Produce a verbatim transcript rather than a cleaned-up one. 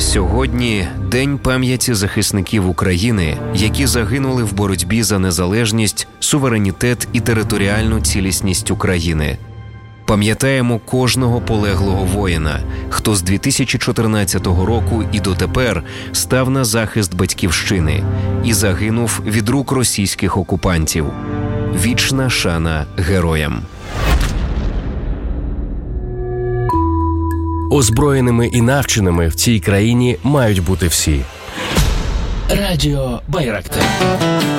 Сьогодні – День пам'яті захисників України, які загинули в боротьбі за незалежність, суверенітет і територіальну цілісність України. Пам'ятаємо кожного полеглого воїна, хто з дві тисячі чотирнадцятого року і дотепер став на захист Батьківщини і загинув від рук російських окупантів. Вічна шана героям. Озброєними і навченими в цій країні мають бути всі. Радіо Байрактар.